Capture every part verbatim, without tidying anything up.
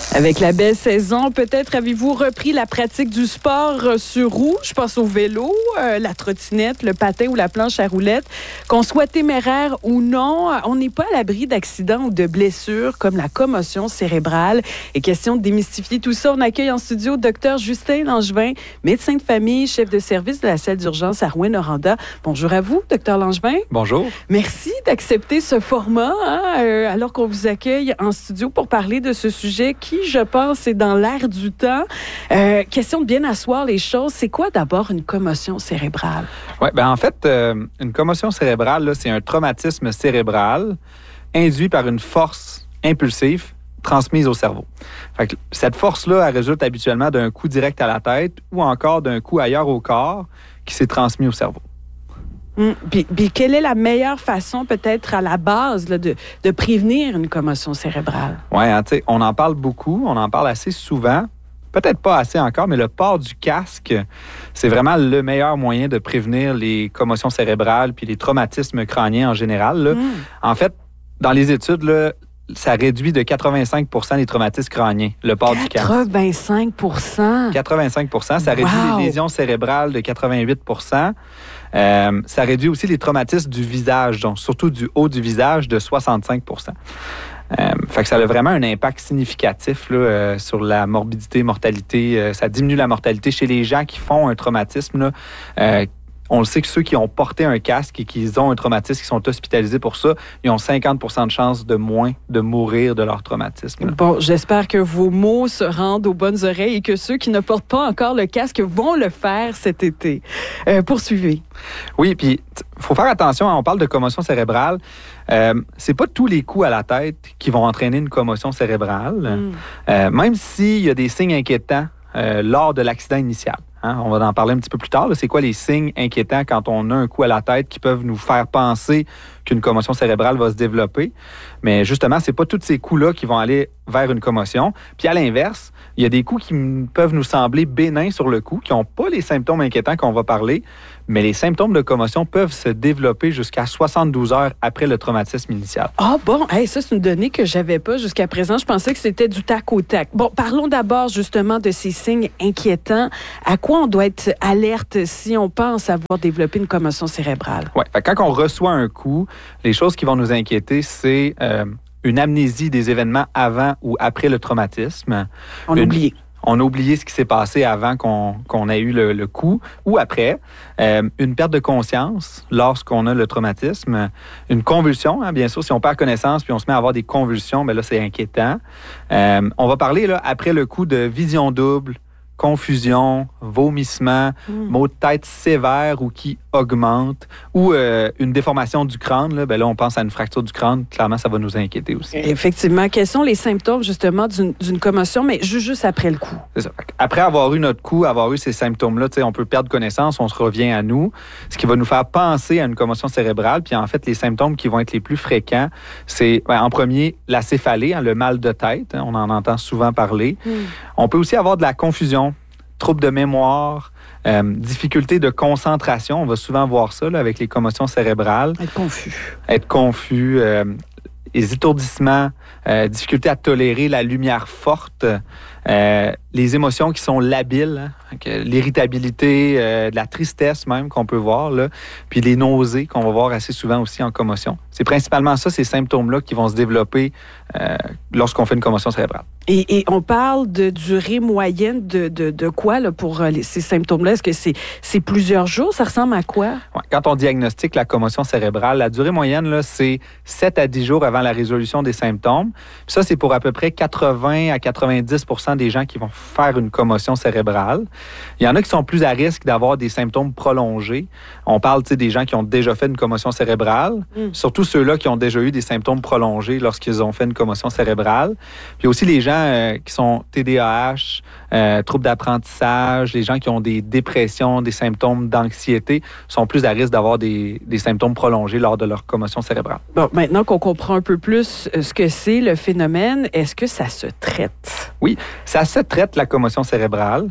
Avec la belle saison, peut-être avez-vous repris la pratique du sport sur roue. Je pense au vélo, euh, la trottinette, le patin ou la planche à roulettes. Qu'on soit téméraire ou non, on n'est pas à l'abri d'accidents ou de blessures comme la commotion cérébrale. Et question de démystifier tout ça, on accueille en studio Dr Justin Langevin, médecin de famille, chef de service de la salle d'urgence à Rouyn-Noranda. Bonjour à vous, Dr Langevin. Bonjour. Merci d'accepter ce format, hein, euh, alors qu'on vous accueille en studio pour parler de ce sujet qui, je pense, est dans l'air du temps. Euh, question de bien asseoir les choses. C'est quoi d'abord une commotion cérébrale? Oui, ben en fait, euh, une commotion cérébrale, là, c'est un traumatisme cérébral induit par une force impulsive transmise au cerveau. Fait que cette force-là, elle résulte habituellement d'un coup direct à la tête ou encore d'un coup ailleurs au corps qui s'est transmis au cerveau. Hum, puis, puis quelle est la meilleure façon, peut-être à la base, là, de, de prévenir une commotion cérébrale? Oui, hein, tu sais, on en parle beaucoup, on en parle assez souvent. Peut-être pas assez encore, mais le port du casque, c'est vraiment le meilleur moyen de prévenir les commotions cérébrales puis les traumatismes crâniens en général. Là. Hum. En fait, dans les études, là, ça réduit de quatre-vingt-cinq pour cent les traumatismes crâniens, le port du casque. quatre-vingt-cinq pour cent? quatre-vingt-cinq pour cent. Ça réduit wow. les lésions cérébrales de quatre-vingt-huit pour cent. Euh, ça réduit aussi les traumatismes du visage, donc surtout du haut du visage, de soixante-cinq pour cent. Euh, fait que ça a vraiment un impact significatif là, euh, sur la morbidité, mortalité. Euh, ça diminue la mortalité chez les gens qui font un traumatisme. Là, euh, on le sait que ceux qui ont porté un casque et qui ont un traumatisme, qui sont hospitalisés pour ça, ils ont cinquante pour cent de chances de moins de mourir de leur traumatisme. Là. Bon, j'espère que vos mots se rendent aux bonnes oreilles et que ceux qui ne portent pas encore le casque vont le faire cet été. Euh, poursuivez. Oui, puis il faut faire attention, hein, on parle de commotion cérébrale. Euh, c'est pas tous les coups à la tête qui vont entraîner une commotion cérébrale, mm. euh, même s'il y a des signes inquiétants euh, lors de l'accident initial. Hein, on va en parler un petit peu plus tard. Là. C'est quoi les signes inquiétants quand on a un coup à la tête qui peuvent nous faire penser qu'une commotion cérébrale va se développer? Mais justement, c'est pas tous ces coups-là qui vont aller vers une commotion. Puis à l'inverse, il y a des coups qui m- peuvent nous sembler bénins sur le coup, qui n'ont pas les symptômes inquiétants qu'on va parler, mais les symptômes de commotion peuvent se développer jusqu'à soixante-douze heures après le traumatisme initial. Ah bon? Hey, ça, c'est une donnée que je n'avais pas jusqu'à présent. Je pensais que c'était du tac au tac. Bon, parlons d'abord justement de ces signes inquiétants. À quoi on doit être alerte si on pense avoir développé une commotion cérébrale? Oui, quand on reçoit un coup, les choses qui vont nous inquiéter, c'est euh, une amnésie des événements avant ou après le traumatisme. On une... oublie. On a oublié ce qui s'est passé avant qu'on, qu'on ait eu le, le coup ou après. Euh, une perte de conscience lorsqu'on a le traumatisme. Une convulsion, hein, bien sûr. Si on perd connaissance puis on se met à avoir des convulsions, bien là, c'est inquiétant. Euh, on va parler là, après le coup de vision double, confusion, vomissement, mmh. maux de tête sévères ou qui augmentent, ou euh, une déformation du crâne. Là, ben là, on pense à une fracture du crâne. Clairement, ça va nous inquiéter aussi. Effectivement. Quels sont les symptômes, justement, d'une, d'une commotion, mais juste, juste après le coup? C'est ça. Après avoir eu notre coup, avoir eu ces symptômes-là, on peut perdre connaissance, on se revient à nous, ce qui va nous faire penser à une commotion cérébrale. Puis en fait, les symptômes qui vont être les plus fréquents, c'est ben, en premier, la céphalée, hein, le mal de tête. Hein, on en entend souvent parler. Mmh. On peut aussi avoir de la confusion, troubles de mémoire, euh, difficultés de concentration. On va souvent voir ça là, avec les commotions cérébrales. Être confus. Être confus, euh, les étourdissements, euh, difficulté à tolérer la lumière forte, euh, les émotions qui sont labiles, hein, l'irritabilité, euh, de la tristesse même qu'on peut voir, là, puis les nausées qu'on va voir assez souvent aussi en commotion. C'est principalement ça, ces symptômes-là qui vont se développer euh, lorsqu'on fait une commotion cérébrale. Et, et on parle de durée moyenne de, de, de quoi là, pour les, ces symptômes-là? Est-ce que c'est, c'est plusieurs jours? Ça ressemble à quoi? Ouais, quand on diagnostique la commotion cérébrale, la durée moyenne, là, c'est sept à dix jours avant la résolution des symptômes. Puis ça, c'est pour à peu près quatre-vingts à quatre-vingt-dix pour cent des gens qui vont faire une commotion cérébrale. Il y en a qui sont plus à risque d'avoir des symptômes prolongés. On parle des gens qui ont déjà fait une commotion cérébrale, mm. surtout ceux-là qui ont déjà eu des symptômes prolongés lorsqu'ils ont fait une commotion cérébrale. Puis aussi les gens euh, qui sont T D A H, euh, troubles d'apprentissage, les gens qui ont des dépressions, des symptômes d'anxiété sont plus à risque d'avoir des, des symptômes prolongés lors de leur commotion cérébrale. Bon, maintenant qu'on comprend un peu plus ce que c'est le phénomène, est-ce que ça se traite? Oui, ça se traite, la commotion cérébrale.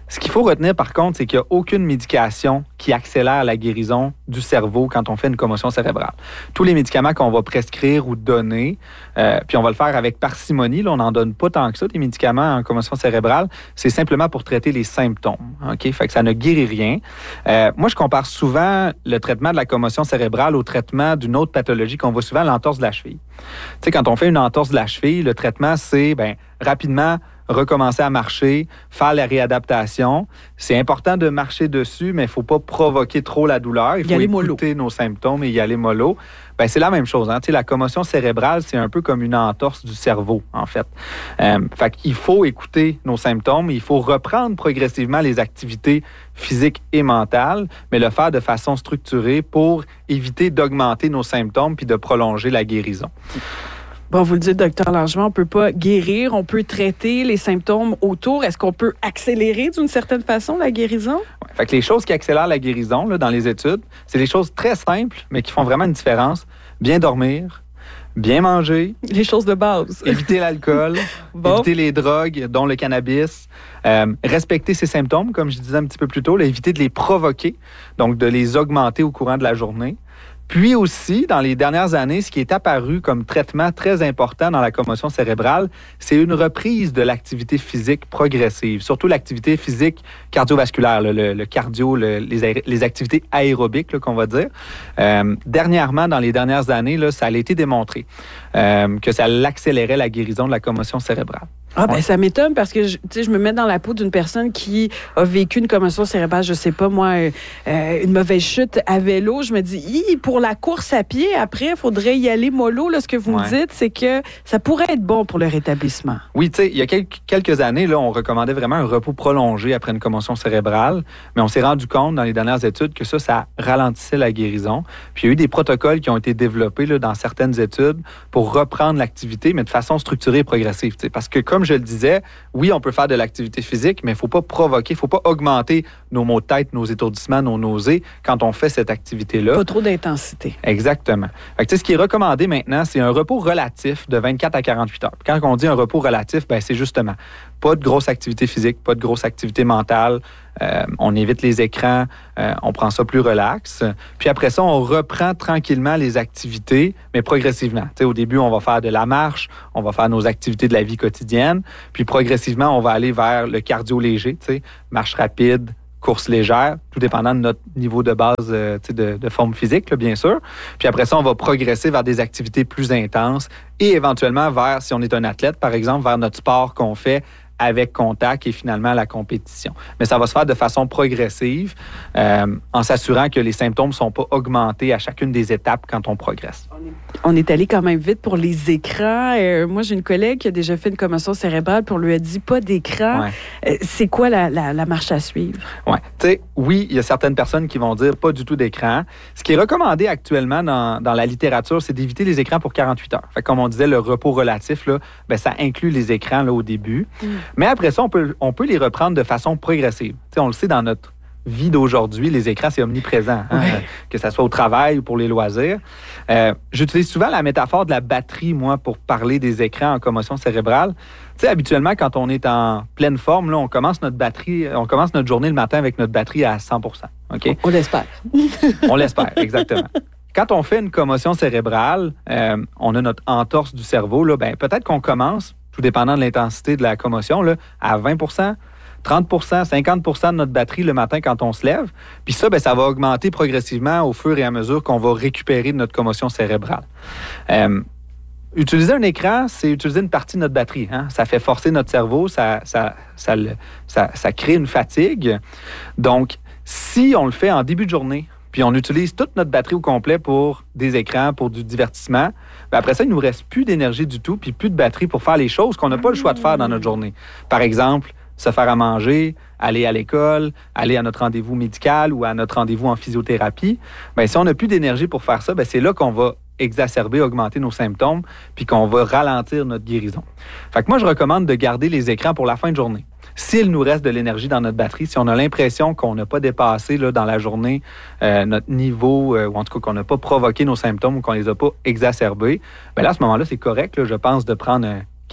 Ce qu'il faut retenir, par contre, c'est qu'il n'y a aucune médication qui accélère la guérison du cerveau quand on fait une commotion cérébrale. Tous les médicaments qu'on va prescrire ou donner, euh, puis on va le faire avec parcimonie, là, on n'en donne pas tant que ça, des médicaments en commotion cérébrale, c'est simplement pour traiter les symptômes. OK? Fait que ça ne guérit rien. Euh, moi, je compare souvent le traitement de la commotion cérébrale au traitement d'une autre pathologie qu'on voit souvent, l'entorse de la cheville. Tu sais, quand on fait une entorse de la cheville, le traitement, c'est ben, rapidement recommencer à marcher, faire la réadaptation. C'est important de marcher dessus, mais il ne faut pas provoquer trop la douleur. Il faut écouter nos symptômes et y aller mollo. Ben, c'est la même chose. Hein? Tu sais, la commotion cérébrale, c'est un peu comme une entorse du cerveau, en fait. Euh, fait qu'il faut écouter nos symptômes. Il faut reprendre progressivement les activités physiques et mentales, mais le faire de façon structurée pour éviter d'augmenter nos symptômes puis de prolonger la guérison. Bon, vous le dites, docteur Langevin, on ne peut pas guérir, on peut traiter les symptômes autour. Est-ce qu'on peut accélérer d'une certaine façon la guérison? Ouais, fait que les choses qui accélèrent la guérison là, dans les études, c'est des choses très simples, mais qui font vraiment une différence. Bien dormir, bien manger. Les choses de base. Éviter l'alcool, bon. Éviter les drogues, dont le cannabis. Euh, respecter ses symptômes, comme je disais un petit peu plus tôt, là, éviter de les provoquer, donc de les augmenter au courant de la journée. Puis aussi, dans les dernières années, ce qui est apparu comme traitement très important dans la commotion cérébrale, c'est une reprise de l'activité physique progressive, surtout l'activité physique cardiovasculaire, le, le, le cardio, le, les, les activités aérobiques, là, qu'on va dire. Euh, dernièrement, dans les dernières années, là, ça a été démontré euh, que ça accélérait la guérison de la commotion cérébrale. Ah, ben, ouais. Ça m'étonne parce que je, je me mets dans la peau d'une personne qui a vécu une commotion cérébrale, je sais pas, moi, euh, une mauvaise chute à vélo. Je me dis, pour la course à pied, après, il faudrait y aller mollo. Là, ce que vous ouais. me dites, c'est que ça pourrait être bon pour le rétablissement. Oui, tu sais, il y a quelques, quelques années, là, on recommandait vraiment un repos prolongé après une commotion cérébrale, mais on s'est rendu compte dans les dernières études que ça, ça ralentissait la guérison. Puis il y a eu des protocoles qui ont été développés là, dans certaines études pour reprendre l'activité, mais de façon structurée et progressive. Parce que, comme je le disais, oui, on peut faire de l'activité physique, mais il ne faut pas provoquer, il ne faut pas augmenter nos maux de tête, nos étourdissements, nos nausées quand on fait cette activité-là. Pas trop d'intensité. Exactement. Fait que, ce qui est recommandé maintenant, c'est un repos relatif de vingt-quatre à quarante-huit heures. Quand on dit un repos relatif, ben, c'est justement pas de grosse activité physique, pas de grosse activité mentale. Euh, on évite les écrans, euh, on prend ça plus relax. Puis après ça, on reprend tranquillement les activités, mais progressivement. Tu sais, au début, on va faire de la marche, on va faire nos activités de la vie quotidienne, puis progressivement, on va aller vers le cardio léger, tu sais, marche rapide, course légère, tout dépendant de notre niveau de base euh, de, de forme physique, là, bien sûr. Puis après ça, on va progresser vers des activités plus intenses et éventuellement vers, si on est un athlète, par exemple, vers notre sport qu'on fait avec contact et finalement la compétition. Mais ça va se faire de façon progressive euh, en s'assurant que les symptômes ne sont pas augmentés à chacune des étapes quand on progresse. On est allé quand même vite pour les écrans. Euh, moi, j'ai une collègue qui a déjà fait une commotion cérébrale puis on lui a dit pas d'écran. Ouais. Euh, c'est quoi la, la, la marche à suivre? Ouais. Tu sais, oui, il y a certaines personnes qui vont dire pas du tout d'écran. Ce qui est recommandé actuellement dans, dans la littérature, c'est d'éviter les écrans pour quarante-huit heures. Fait que, comme on disait, le repos relatif, là, ben, ça inclut les écrans là, au début. Mm. Mais après ça, on peut, on peut les reprendre de façon progressive. Tu sais, on le sait dans notre vie d'aujourd'hui, les écrans, c'est omniprésent, hein, ouais. que ce soit au travail ou pour les loisirs. Euh, j'utilise souvent la métaphore de la batterie, moi, pour parler des écrans en commotion cérébrale. Tu sais, habituellement, quand on est en pleine forme, là, on commence notre batterie, on commence notre journée le matin avec notre batterie à cent pour cent. Okay? On l'espère. On l'espère, exactement. Quand on fait une commotion cérébrale, euh, on a notre entorse du cerveau, là, ben, peut-être qu'on commence, tout dépendant de l'intensité de la commotion, là, à vingt pour cent, trente pour cent, cinquante pour cent de notre batterie le matin quand on se lève. Puis ça, bien, ça va augmenter progressivement au fur et à mesure qu'on va récupérer de notre commotion cérébrale. Euh, utiliser un écran, c'est utiliser une partie de notre batterie. Hein? Ça fait forcer notre cerveau, ça, ça, ça, ça, ça crée une fatigue. Donc, si on le fait en début de journée, puis on utilise toute notre batterie au complet pour des écrans, pour du divertissement, bien après ça, il ne nous reste plus d'énergie du tout, puis plus de batterie pour faire les choses qu'on n'a pas le choix de faire dans notre journée. Par exemple, se faire à manger, aller à l'école, aller à notre rendez-vous médical ou à notre rendez-vous en physiothérapie. Bien, si on n'a plus d'énergie pour faire ça, bien, c'est là qu'on va exacerber, augmenter nos symptômes, puis qu'on va ralentir notre guérison. Fait que moi, je recommande de garder les écrans pour la fin de journée. S'il nous reste de l'énergie dans notre batterie, si on a l'impression qu'on n'a pas dépassé là, dans la journée euh, notre niveau, euh, ou en tout cas qu'on n'a pas provoqué nos symptômes ou qu'on ne les a pas exacerbés, bien là, à ce moment-là, c'est correct, là, je pense, de prendre un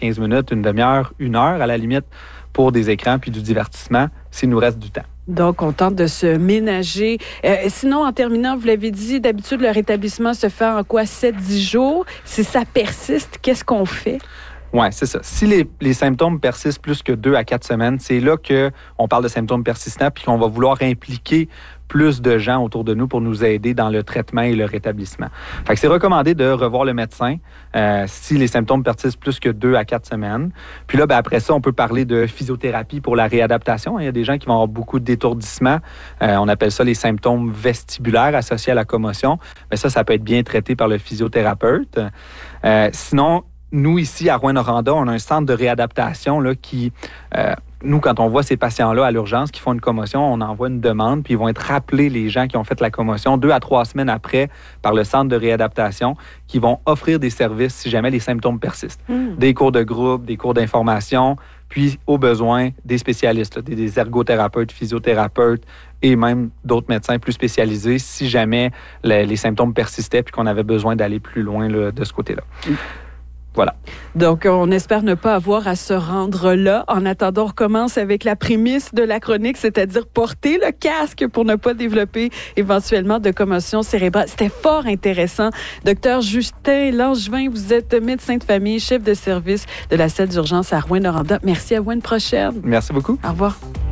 quinze minutes, une demi-heure, une heure à la limite pour des écrans puis du divertissement s'il nous reste du temps. Donc, on tente de se ménager. Euh, sinon, en terminant, vous l'avez dit, d'habitude, le rétablissement se fait en quoi? sept à dix jours. Si ça persiste, qu'est-ce qu'on fait? Oui, c'est ça. Si les, les symptômes persistent plus que deux à quatre semaines, c'est là qu'on parle de symptômes persistants puis qu'on va vouloir impliquer plus de gens autour de nous pour nous aider dans le traitement et le rétablissement. Fait que c'est recommandé de revoir le médecin euh, si les symptômes persistent plus que deux à quatre semaines. Puis là, ben, après ça, on peut parler de physiothérapie pour la réadaptation. Il y a des gens qui vont avoir beaucoup d'étourdissement. Euh, on appelle ça les symptômes vestibulaires associés à la commotion. Mais ça, ça peut être bien traité par le physiothérapeute. Euh, sinon, nous, ici, à Rouyn-Noranda, on a un centre de réadaptation là, qui... Euh, nous, quand on voit ces patients-là à l'urgence qui font une commotion, on envoie une demande, puis ils vont être rappelés, les gens qui ont fait la commotion, deux à trois semaines après, par le centre de réadaptation, qui vont offrir des services si jamais les symptômes persistent. Mmh. Des cours de groupe, des cours d'information, puis au besoin, des spécialistes, là, des, des ergothérapeutes, physiothérapeutes et même d'autres médecins plus spécialisés si jamais les, les symptômes persistaient puis qu'on avait besoin d'aller plus loin là, de ce côté-là. Mmh. Voilà. Donc, on espère ne pas avoir à se rendre là. En attendant, on recommence avec la prémisse de la chronique, c'est-à-dire porter le casque pour ne pas développer éventuellement de commotion cérébrale. C'était fort intéressant. Docteur Justin Langevin, vous êtes médecin de famille, chef de service de la salle d'urgence à Rouyn-Noranda. Merci à vous, une prochaine. Merci beaucoup. Au revoir.